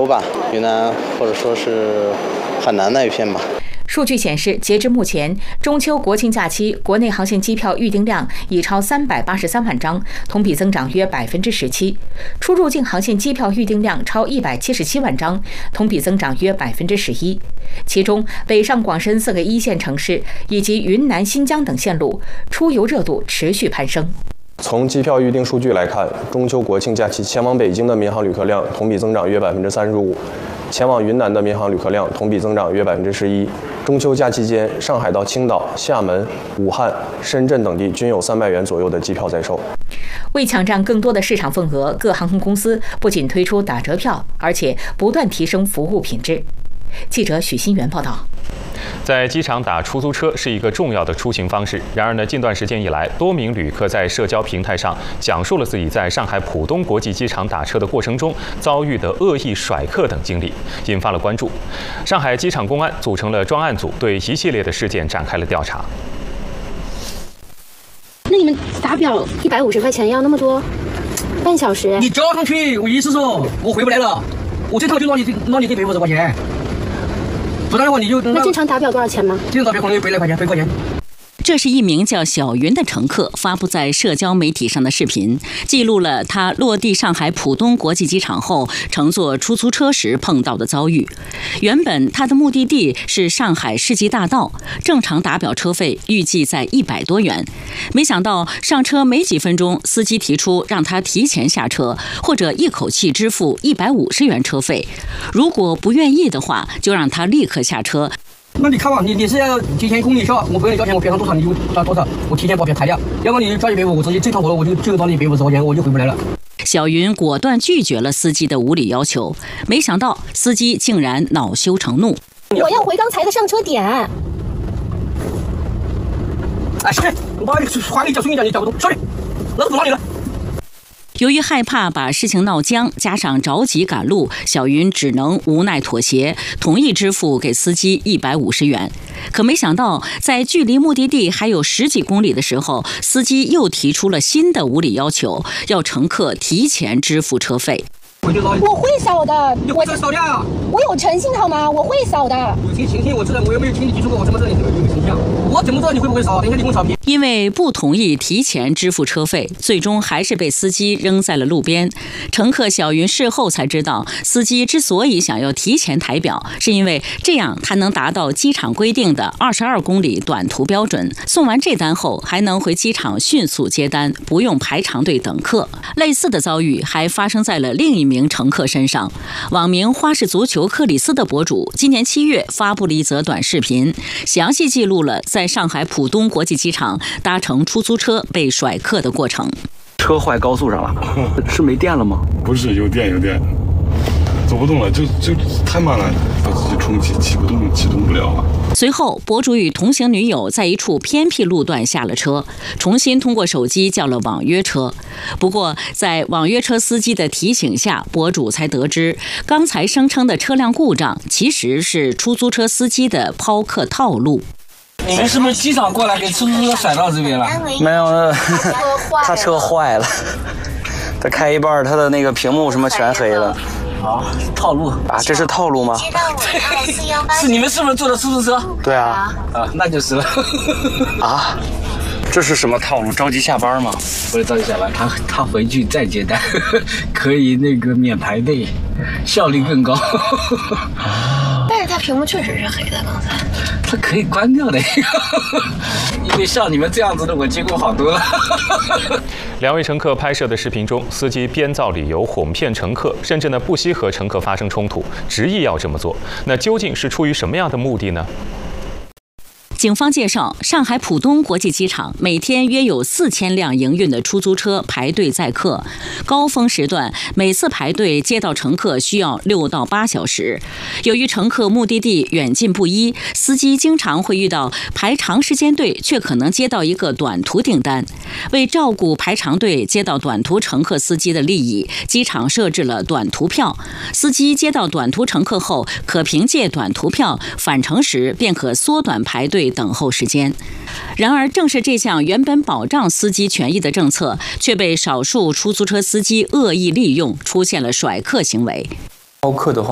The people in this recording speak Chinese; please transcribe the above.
洲吧，云南或者说是海南那一片吧。 数据显示，截至目前，中秋国庆假期国内航线机票预订量已超383万张，同比增长约17%；出入境航线机票预订量超177万张，同比增长约11%。其中，北上广深4个一线城市以及云南、新疆等线路出游热度持续攀升。 从机票预订数据来看，中秋国庆假期前往北京的民航旅客量同比增长约35%，前往云南的民航旅客量同比增长约11%。中秋假期间，上海到青岛、厦门、武汉、深圳等地均有300元左右的机票在售。 为抢占更多的市场份额，各航空公司不仅推出打折票，而且不断提升服务品质。记者许新元报道。 在机场打出租车是一个重要的出行方式。然而呢，近段时间以来，多名旅客在社交平台上讲述了自己在上海浦东国际机场打车的过程中遭遇的恶意甩客等经历，引发了关注。上海机场公安组成了专案组，对一系列的事件展开了调查。 那你们打表150块钱要那么多，半小时？ 你交上去，我意思说我回不来了，我这趟就让你得赔50块钱。不然的话你就那正常打表多少钱吗？ 正常打表可能100来块钱，100块钱。 这是一名叫小云的乘客发布在社交媒体上的视频，记录了他落地上海浦东国际机场后乘坐出租车时碰到的遭遇。原本他的目的地是上海世纪大道，正常打表车费预计在100多元，没想到上车没几分钟，司机提出让他提前下车，或者一口气支付150元车费，如果不愿意的话，就让他立刻下车。 那你看嘛，你是要提前公里票，我不用你交钱，我票上多少你就交多少，我提前把票开掉。要不然你交150，我直接这趟我就找你150块钱，我就回不来了。 小云果断拒绝了司机的无理要求，没想到司机竟然恼羞成怒。 我要回刚才的上车点。 哎，是，我把你还你交顺一点，你交不动，上去，那走哪里了？ 由于害怕把事情闹僵，加上着急赶路，小云只能无奈妥协，同意支付给司机150元。可没想到，在距离目的地还有10几公里的时候，司机又提出了新的无理要求，要乘客提前支付车费。 我会扫的， 你会扫掉？ 我有诚信好吗？我会扫的。 有些诚信我知道，我又没有听你提出过，我怎么知道你有诚信啊？我怎么知道你会不会扫？等一下你给我扫屏。 因为不同意提前支付车费，最终还是被司机扔在了路边。乘客小云事后才知道，司机之所以想要提前抬表，是因为这样他能达到机场规定的22公里短途标准，送完这单后还能回机场迅速接单，不用排长队等客。类似的遭遇还发生在了另一名乘客身上。网名花式足球克里斯的博主今年7月发布了一则短视频，详细记录了在上海浦东国际机场搭乘出租车被甩客的过程。 车坏高速上了，是没电了吗？ 不是，有电，走不动了，就太慢了，把自己充气，启动不了了。 随后，博主与同行女友在一处偏僻路段下了车，重新通过手机叫了网约车。不过，在网约车司机的提醒下，博主才得知，刚才声称的车辆故障其实是出租车司机的抛客套路。 你们是不是机场过来给出租车甩到这边了？ 没有，他车坏了，他开一半，他的那个屏幕什么全黑了。 套路啊，这是套路吗？ 是你们是不是坐的出租车？ 对啊， 那就是了。 啊，这是什么套路？着急下班吗？ 不是着急下班，他回去再接单，可以那个免排队，效率更高。 但是他屏幕确实是黑的，刚才。 它可以关掉的，因为像你们这样子的，我见过好多了。 2位乘客拍摄的视频中，司机编造理由哄骗乘客，甚至呢不惜和乘客发生冲突，执意要这么做。那究竟是出于什么样的目的呢？ 警方介绍，上海浦东国际机场每天约有4000辆营运的出租车排队载客，高峰时段每次排队接到乘客需要6到8小时。由于乘客目的地远近不一，司机经常会遇到排长时间队却可能接到一个短途订单。为照顾排长队接到短途乘客司机的利益，机场设置了短途票，司机接到短途乘客后，可凭借短途票返程时便可缩短排队等候时间。然而，正是这项原本保障司机权益的政策，却被少数出租车司机恶意利用，出现了甩客行为。 抛客的话，